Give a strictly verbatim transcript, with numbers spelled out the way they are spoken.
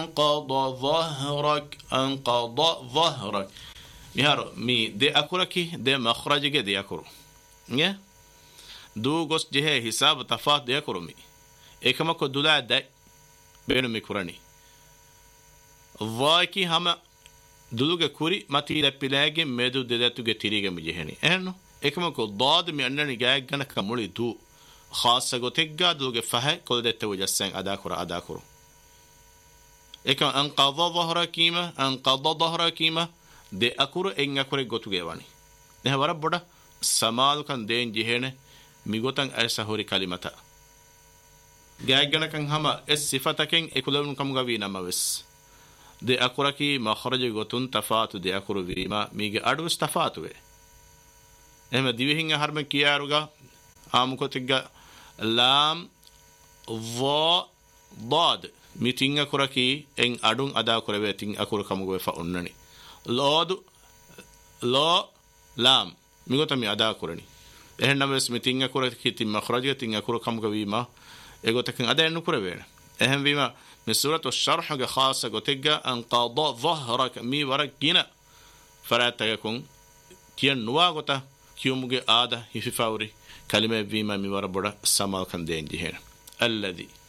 أنقض ظهرك أنقض ظهرك ميهارو مي دي أكوركي دي مخرجك دي أكورو نيه دو غوس جهه حساب تفاوت دي أكورو مي إكما كو دولا داي بينو مي كوراني ظاكي هما دولوغا كوري ماتي لبلاغي ميدو دلاتوغا تيريغا مجهني إنو إكما كو ضاد مي أنني جاي غانا كمولي دو خاصة غوتيغا دولوغا فهي كل دي توجسين أداكورو أداكورو إكما أنقض ظهر كيما أنقض ظهر كيما دي أكورو إن أكوري غوتوغا واني ده ورا بودا سمال كان دين جهنه ميغوتان أرسا هوري كلمتا جاي غانا كان هما اس صفتكين إكولون كمغا وينا ماوس دي أكوركي مخرج غوتون تفاتو دي أكورو ويما ميغا أدوس تفاتو إما ديوهين هرمن كياروغا آمكو تيغا لام ظا ضاد ميتين أكوركي إن أدون أدا كوربي تين أكورو كمغو فأونني لود لا لام ميغوتا مي أدا كورني إهن نمس ميتين أكوركي تين مخرج تين أكورو كمغو ويما إغوتا كن أدا إنو كوربي إهن ويما من سورة الشرح خاصة غوتيغا أنقض ظهرك مي ورقينا فرات يكون كين نواغوتا كيومغي آدا يفي فاوري كلمة فيما مي وربودا سمال كان دين جهين الذي